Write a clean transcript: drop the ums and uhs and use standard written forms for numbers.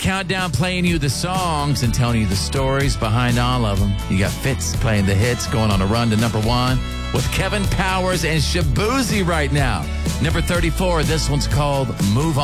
countdown, playing you the songs and telling you the stories behind all of them. You got Fitz playing the hits, going on a run to number 1 with Kevin Powers and Shaboozey right now. Number 34, this one's called Move On.